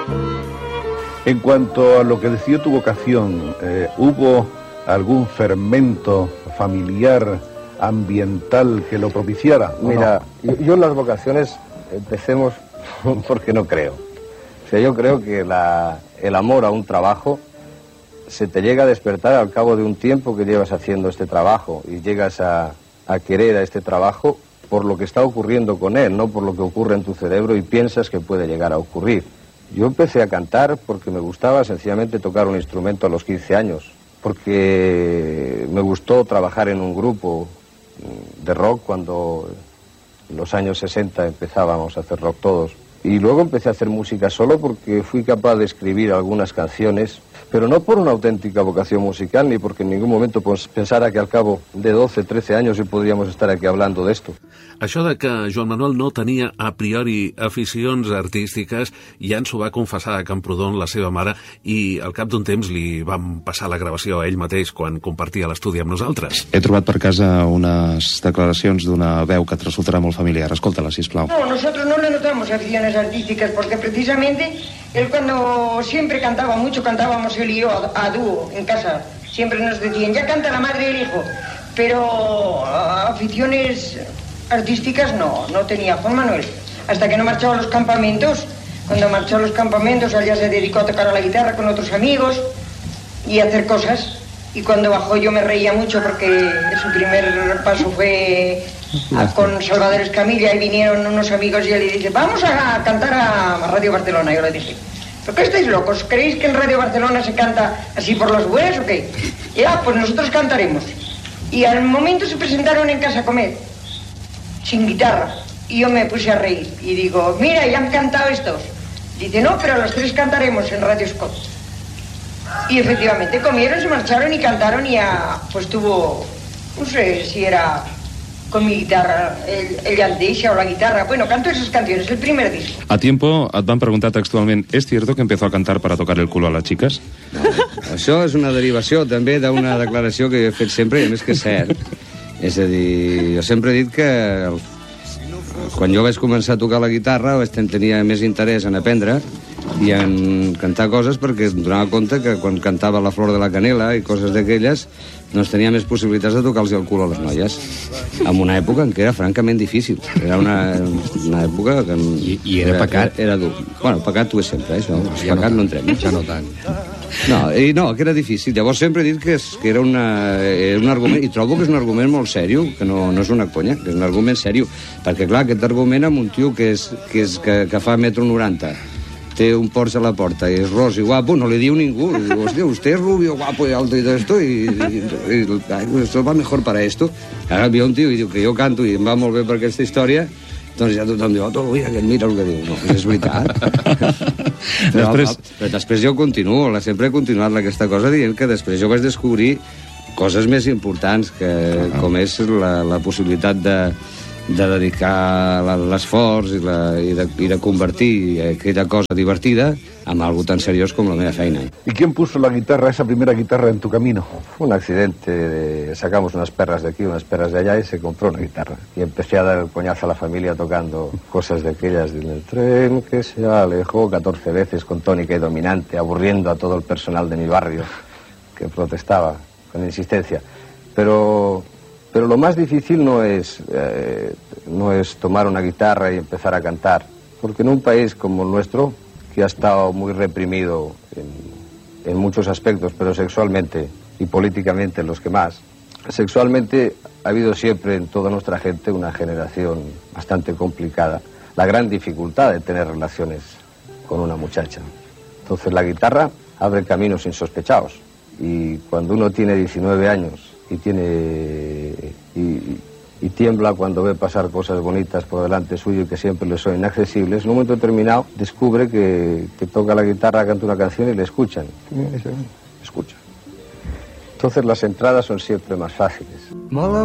En cuanto a lo que decidió tu vocación, ¿hubo algún fermento familiar, ambiental que lo propiciara? Mira, no? yo en las vocaciones empecemos porque no creo. O sea, yo creo que el amor a un trabajo se te llega a despertar al cabo de un tiempo que llevas haciendo este trabajo y llegas a querer a este trabajo por lo que está ocurriendo con él, no por lo que ocurre en tu cerebro y piensas que puede llegar a ocurrir. Yo empecé a cantar porque me gustaba sencillamente tocar un instrumento a los 15 años, porque me gustó trabajar en un grupo de rock cuando en los años 60 empezábamos a hacer rock todos. Y luego empecé a hacer música solo porque fui capaz de escribir algunas canciones, pero no por una auténtica vocación musical, ni porque en ningún momento pensara que al cabo de 12, 13 años podríamos estar aquí hablando de esto. Això de que Joan Manuel no tenia a priori aficions artístiques ja ens ho va confessar a Camprodon la seva mare i al cap d'un temps li vam passar la gravació a ell mateix quan compartia l'estudi amb nosaltres. He trobat per casa unes declaracions d'una veu que et resultarà molt familiar. Escolta-la, sisplau. No, nosotros no le notamos aficiones artísticas porque precisamente él cuando siempre cantaba mucho, cantábamos él y yo a dúo en casa. Siempre nos decían, ya canta la madre y el hijo. Pero aficiones artísticas no tenía Juan Manuel. Hasta que no marchaba a los campamentos. Cuando marchó a los campamentos, él ya se dedicó a tocar a la guitarra con otros amigos y a hacer cosas. Y cuando bajó yo me reía mucho porque su primer paso fue con Salvador Escamilla y vinieron unos amigos y él le dice, vamos a cantar a Radio Barcelona. Yo le dije, ¿pero qué estáis locos? ¿Creéis que en Radio Barcelona se canta así por las buenas o qué? Ya, pues nosotros cantaremos. Y al momento se presentaron en casa a comer, sin guitarra. Y yo me puse a reír y digo, mira, ya han cantado estos. Dice, no, pero los tres cantaremos en Radio Scott. Y efectivamente comieron, se marcharon y cantaron y ya, pues tuvo, no sé si era con mi guitarra, el Yandeixa o la guitarra. Bueno, canto esas canciones, el primer disco. A tiempo et van preguntar textualment, ¿es cierto que empezó a cantar para tocar el culo a las chicas? No, això és una derivació també d'una declaració que he fet sempre i a més que és cert. És a dir, jo sempre he dit que quan jo vaig començar a tocar la guitarra tenia més interès en aprendre i en cantar coses perquè em donava compte que quan cantava La flor de la canela i coses d'aquelles doncs tenia més possibilitats de tocar-los el cul a les noies en una època en què era francament difícil, era una època que I era pecat. Era dur. Bueno, pecat ho és sempre, això, ja pecat no entrem, ja no tant. No, que era difícil. Llavors sempre he dit que era un argument, i trobo que és un argument molt sèrio, que no és una conya, que és un argument sèrio, perquè clar, aquest argument amb un tio que fa 1,90 m, té un Porsche a la porta i és ros i guapo, no li diu ningú. Diu, hòstia, usted es rubio, guapo y alto y todo esto y esto va mejor para esto. Ara ve un tio i diu que jo canto i em va molt bé per aquesta història, doncs ja tothom diu, ui, aquest mira el que diu. No, és veritat. Però després jo continuo, sempre he continuat aquesta cosa dient que després jo vaig descobrir coses més importants, com és la possibilitat de dedicar l'esforç i de convertir aquella cosa divertida en algo tan seriós com la meva feina. ¿Y quién puso la guitarra, esa primera guitarra, en tu camino? Fue un accidente, sacamos unas perras de aquí, unas perras de allá y se compró una guitarra. Y empecé a dar el coñazo a la familia tocando cosas de aquellas. El tren que se alejó 14 veces con tónica y dominante, aburriendo a todo el personal de mi barrio que protestaba con insistencia. Pero lo más difícil no es tomar una guitarra y empezar a cantar, porque en un país como el nuestro, que ha estado muy reprimido en muchos aspectos, pero sexualmente y políticamente los que más, sexualmente ha habido siempre en toda nuestra gente una generación bastante complicada, la gran dificultad de tener relaciones con una muchacha. Entonces la guitarra abre caminos insospechados, y cuando uno tiene 19 años y tiembla cuando ve pasar cosas bonitas por delante suyo y que siempre le son inaccesibles, en un momento determinado descubre que toca la guitarra, canta una canción y le escuchan. Escucha. Entonces las entradas son siempre más fáciles. Me la